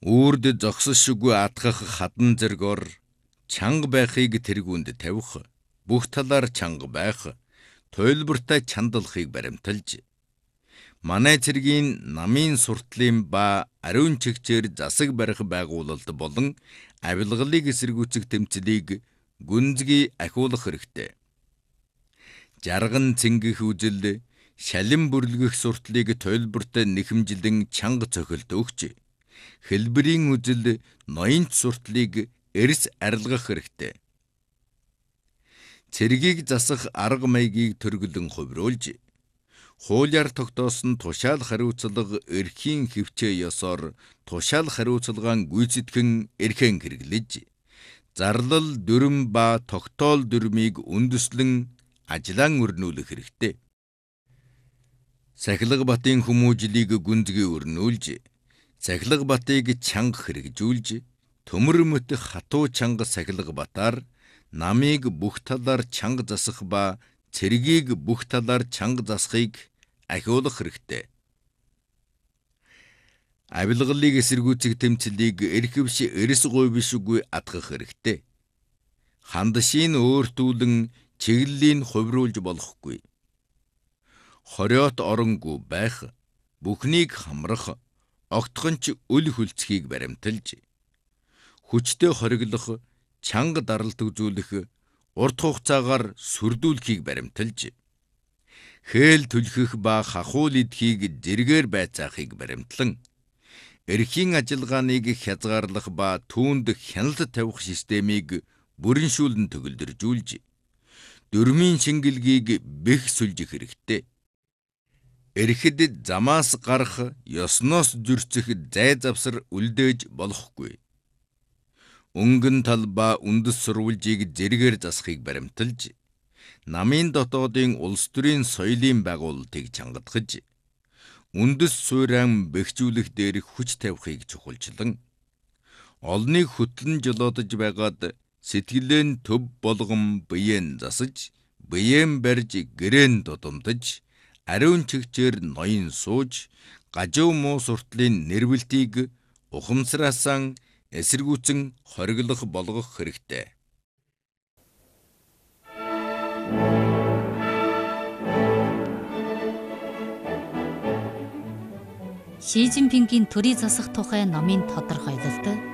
Үрд зогсошгүй атгах хадан зэргор чанга байхыг тэргүүнд тавих, бүх талаар чанга байх, туйлбартай чандалахыг баримталж, манай цэргийн намын суртлын ба ариун чигчээр засаг барих байгуулалт болон авилгалыг эсэргүүцэх тэмцлийг гүнзгий ахиулах хэрэгтэй. Жарган цэнгэх үзэл, шалин бүрлгэх суртлыг туйлбартай нэхэмжлэн чанга цохилт өгч, хэлбэрийн үзэл ноёнт суртлыг эрс арилгах хэрэгтэй. Цэргийг засах арга маягийг төргөлөн хувируулж, хуулиар тогтоосон тушаал хариуцлага эрхийн хөвчөө ёсоор тушаал хариуцлагаан гүйцэтгэн эрхэн хэрэглэж, зарлал дүрм ба тогтоол дүрмийг үндэслэн ажлаан өрнүүлэх хэрэгтэй. Сахилга батын хүмүүжлийг гүнзгий өрнүүлж, Сахилга батыг чанга хэрэгжүүлж, төмөр мөтөх хатуу чанга Сахилга батаар намыг бүх талаар чанга засах ба цэргийг бүх талаар чанга засахыг ахиулах хэрэгтэй. Авилгалыг эсэргүүцэх тэмцлийг эрхэвш эрс гуйвшгүй атгах хэрэгтэй. Хандшийн өөртүүлэн чиглэлийг хувируулж болохгүй. Хориот оронгүй байх, бүхнийг хамрах, огтхонч үл хүлцхийг баримталж, хүчтэй хориглох, чанга даралт үзүүлэх, урт хугацаагаар сүрдүүлэхийг баримталж, хээл түлхэх ба хахуул идэхийг зэргээр байцаахыг баримтлан, эрхийн ажиллагааныг хязгаарлах ба түүнд хяналт тавих системийг бүрэншүүлэн төгөлдржүүлж, дүрмийн шингэлгийг бэх сүлжих хэрэгтэй. Эрхэд замаас гарах, ёсноос зөрчих зай завсар үлдээж болохгүй. Өнгөн тал ба үндэс сурвалжийг зэргээр засахыг баримталж, намын дотоодын улс төрийн соёлын байгуулалтыг чангатгаж, үндэс суурин бэхжүүлэх дээр хүч тавихыг чухалчлан, олныг хөтлөн жолоодож байгаад сэтгэлэн төв болгон биеэн засаж, биеэн барьж гэрээн додомдож, ариун чигчээр ноён сууж, гажуу муу суртлын нэрвэлтийг ухамсараасан эсэргүүцэн хориглох болгох хэрэгтэй. Ши Цзиньпингийн төрийг засах тухай номын тодорхойлолт